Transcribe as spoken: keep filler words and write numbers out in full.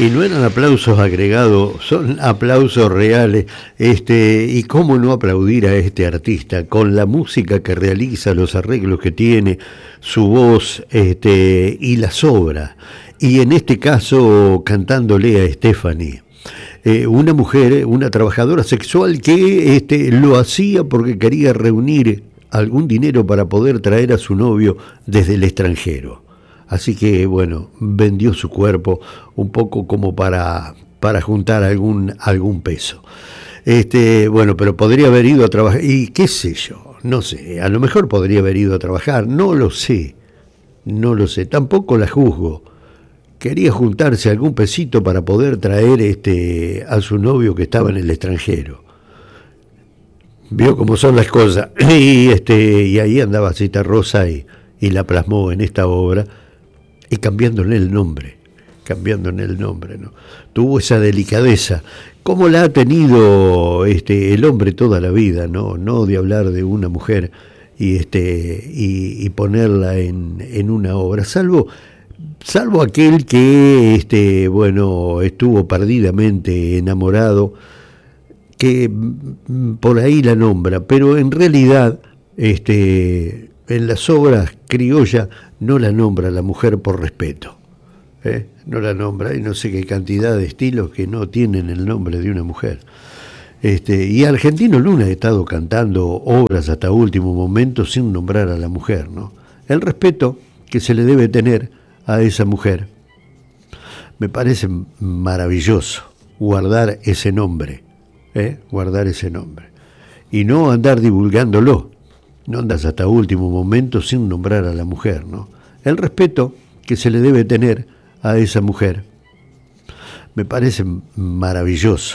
Y no eran aplausos agregados, son aplausos reales. Este, y cómo no aplaudir a este artista con la música que realiza, los arreglos que tiene, su voz, este, y las obras. Y en este caso cantándole a Stephanie. Eh, una mujer, una trabajadora sexual que este, lo hacía porque quería reunir algún dinero para poder traer a su novio desde el extranjero. Así que, bueno, vendió su cuerpo un poco como para, para juntar algún, algún peso. Este, bueno, pero podría haber ido a trabajar, y qué sé yo, no sé, a lo mejor podría haber ido a trabajar, no lo sé, no lo sé, tampoco la juzgo. Quería juntarse algún pesito para poder traer este, a su novio que estaba en el extranjero. Vio cómo son las cosas. Y, este, y ahí andaba Cita Rosa y, y la plasmó en esta obra, y cambiándole el nombre, cambiándole el nombre, ¿no? Tuvo esa delicadeza, como la ha tenido este, el hombre toda la vida, ¿no? No de hablar de una mujer y, este, y, y ponerla en, en una obra, salvo... salvo aquel que este bueno estuvo perdidamente enamorado, que por ahí la nombra, pero en realidad este en las obras criollas no la nombra la mujer por respeto, ¿eh? No la nombra, y no sé qué cantidad de estilos que no tienen el nombre de una mujer. Este, y Argentino Luna ha estado cantando obras hasta último momento sin nombrar a la mujer, ¿no? El respeto que se le debe tener a esa mujer. Me parece maravilloso guardar ese nombre, ¿eh? guardar ese nombre. Y no andar divulgándolo. No andas hasta último momento sin nombrar a la mujer, ¿no? El respeto que se le debe tener a esa mujer me parece maravilloso.